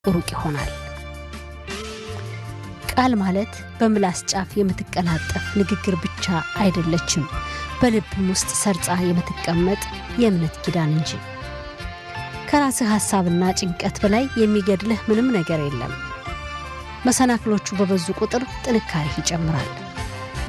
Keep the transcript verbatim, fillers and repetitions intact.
ሩቅ ይሆናል። ቃል ማለት በምላስ ጫፍ የምትቀላጠፍ ንግግር ብቻ አይደለችም፣ በልብም ውስጥ ሰርጻ የምትቀመጥ የእምነት ኪዳን እንጂ። ከራስህ ሐሳብና ጭንቀት በላይ የሚገድልህ ምንም ነገር የለም። መሰናክሎቹ በበዙ ቁጥር ጥንካሬ ይጨምራል።